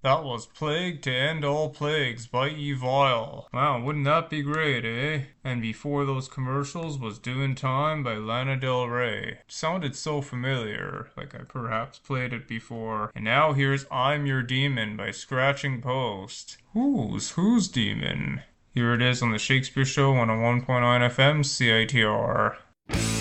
That was Plague to End All Plagues by Evil. Wow, wouldn't that be great, eh? And before those commercials was Doing Time by Lana Del Rey. It sounded so familiar, like I perhaps played it before. And now here's I'm Your Demon by Scratching Post. Who's Demon? Here it is on the Shakespeare Show 101.9 FM CITR.